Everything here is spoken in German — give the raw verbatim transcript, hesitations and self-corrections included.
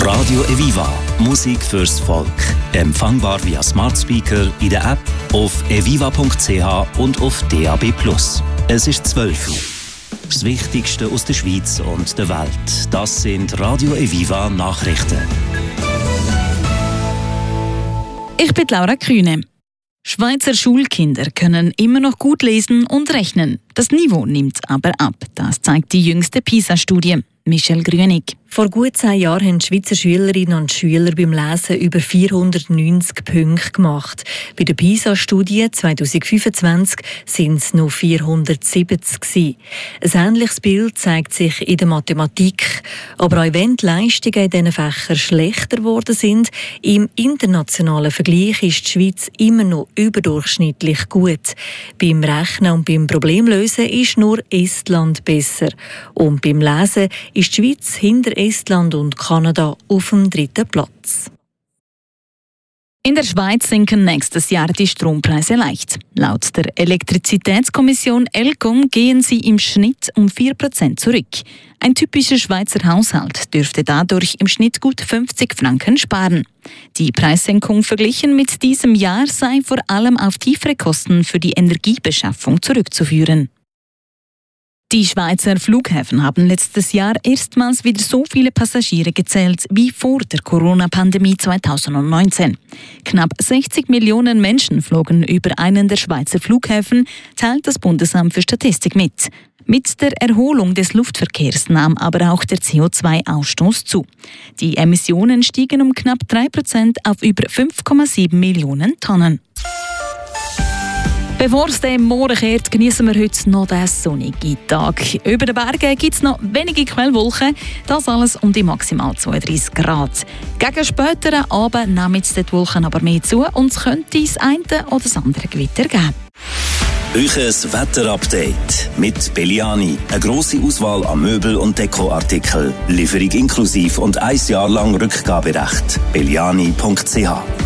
Radio Eviva. Musik fürs Volk. Empfangbar via Smart Speaker, in der App, auf eviva punkt c h und auf D A B plus. Es ist zwölf Uhr. Das Wichtigste aus der Schweiz und der Welt. Das sind Radio Eviva Nachrichten. Ich bin Laura Kühne. Schweizer Schulkinder können immer noch gut lesen und rechnen. Das Niveau nimmt aber ab. Das zeigt die jüngste PISA-Studie. Michelle Grünig. Vor gut zehn Jahren haben die Schweizer Schülerinnen und Schüler beim Lesen über vierhundertneunzig Punkte gemacht. Bei der PISA-Studie zwanzig fünfundzwanzig sind es noch vierhundertsiebzig gewesen. Ein ähnliches Bild zeigt sich in der Mathematik. Aber auch wenn die Leistungen in diesen Fächern schlechter geworden sind, im internationalen Vergleich ist die Schweiz immer noch überdurchschnittlich gut. Beim Rechnen und beim Problemlösen ist nur Estland besser. Und beim Lesen ist die Schweiz hinter Estland und Kanada auf dem dritten Platz. In der Schweiz sinken nächstes Jahr die Strompreise leicht. Laut der Elektrizitätskommission ELCOM gehen sie im Schnitt um vier Prozent zurück. Ein typischer Schweizer Haushalt dürfte dadurch im Schnitt gut fünfzig Franken sparen. Die Preissenkung verglichen mit diesem Jahr sei vor allem auf tiefere Kosten für die Energiebeschaffung zurückzuführen. Die Schweizer Flughäfen haben letztes Jahr erstmals wieder so viele Passagiere gezählt wie vor der Corona-Pandemie zweitausendneunzehn. Knapp sechzig Millionen Menschen flogen über einen der Schweizer Flughäfen, teilt das Bundesamt für Statistik mit. Mit der Erholung des Luftverkehrs nahm aber auch der C O zwei Ausstoß zu. Die Emissionen stiegen um knapp drei Prozent auf über fünf Komma sieben Millionen Tonnen. Bevor es dem Morgen kehrt, genießen wir heute noch den sonnigen Tag. Über den Bergen gibt es noch wenige Quellwolken. Das alles um die maximal zweiunddreissig Grad. Gegen späteren Abend nehmen die Wolken aber mehr zu und es könnte das eine oder das andere Gewitter geben. Euches Wetterupdate mit Belliani. Eine grosse Auswahl an Möbel- und Dekoartikeln. Lieferung inklusiv und ein Jahr lang Rückgaberecht. belliani punkt c h